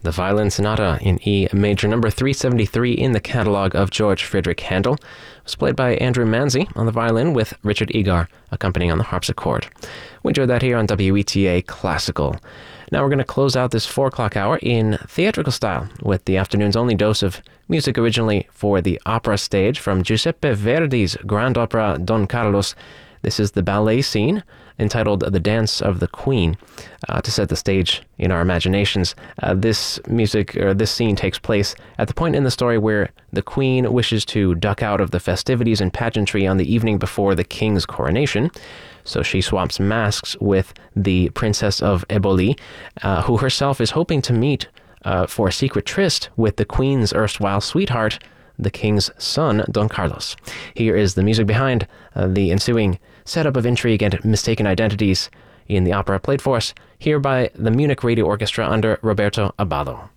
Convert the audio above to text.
the Violin Sonata in E major, number 373 in the catalog of George Friedrich Handel, was played by Andrew Manzi on the violin with Richard Egar accompanying on the harpsichord. We enjoyed that here on WETA Classical. Now we're going to close out this 4 o'clock hour in theatrical style with the afternoon's only dose of music originally for the opera stage from Giuseppe Verdi's grand opera Don Carlos. This is the ballet scene entitled The Dance of the Queen. To set the stage in our imaginations, this scene takes place at the point in the story where the Queen wishes to duck out of the festivities and pageantry on the evening before the king's coronation. So she swaps masks with the Princess of Eboli, who herself is hoping to meet for a secret tryst with the Queen's erstwhile sweetheart, the king's son, Don Carlos. Here is the music behind the ensuing setup of intrigue and mistaken identities in the opera, played for us here by the Munich Radio Orchestra under Roberto Aballo.